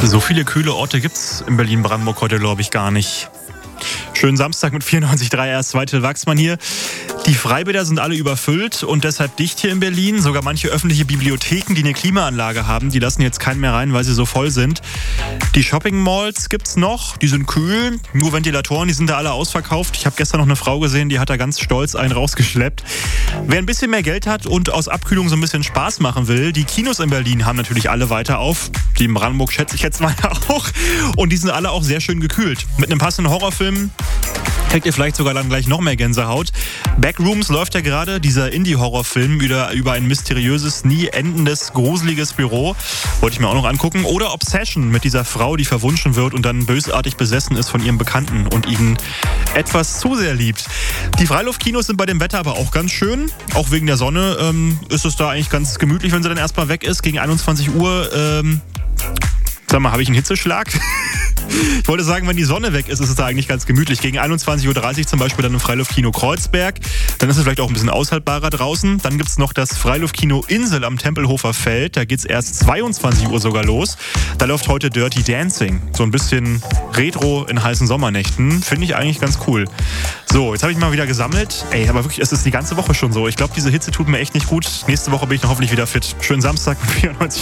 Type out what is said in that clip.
So viele kühle Orte gibt's in Berlin-Brandenburg heute, glaube ich, gar nicht. Schönen Samstag mit 94.3 erst Till Wachsmann hier. Die Freibäder sind alle überfüllt und deshalb dicht hier in Berlin. Sogar manche öffentliche Bibliotheken, die eine Klimaanlage haben, die lassen jetzt keinen mehr rein, weil sie so voll sind. Die Shopping-Malls gibt's noch, die sind kühl, nur Ventilatoren, die sind da alle ausverkauft. Ich habe gestern noch eine Frau gesehen, die hat da ganz stolz einen rausgeschleppt. Wer ein bisschen mehr Geld hat und aus Abkühlung so ein bisschen Spaß machen will, die Kinos in Berlin haben natürlich alle weiter auf. Die in Brandenburg schätze ich jetzt mal auch. Und die sind alle auch sehr schön gekühlt. Mit einem passenden Horrorfilm kriegt ihr vielleicht sogar dann gleich noch mehr Gänsehaut. Backrooms läuft ja gerade, dieser Indie-Horrorfilm über ein mysteriöses, nie endendes, gruseliges Büro. Wollte ich mir auch noch angucken. Oder Obsession mit dieser Frau, die verwunschen wird und dann bösartig besessen ist von ihrem Bekannten und ihn etwas zu sehr liebt. Die Freiluftkinos sind bei dem Wetter aber auch ganz schön. Auch wegen der Sonne ist es da eigentlich ganz gemütlich, wenn sie dann erstmal weg ist. Gegen 21 Uhr, sag mal, habe ich einen Hitzeschlag? Ich wollte sagen, wenn die Sonne weg ist, ist es da eigentlich ganz gemütlich. Gegen 21.30 Uhr zum Beispiel dann im Freiluftkino Kreuzberg. Dann ist es vielleicht auch ein bisschen aushaltbarer draußen. Dann gibt es noch das Freiluftkino Insel am Tempelhofer Feld. Da geht es erst 22 Uhr sogar los. Da läuft heute Dirty Dancing. So ein bisschen Retro in heißen Sommernächten. Finde ich eigentlich ganz cool. So, jetzt habe ich mal wieder gesammelt. Ey, aber wirklich, es ist die ganze Woche schon so. Ich glaube, diese Hitze tut mir echt nicht gut. Nächste Woche bin ich dann hoffentlich wieder fit. Schönen Samstag mit 94.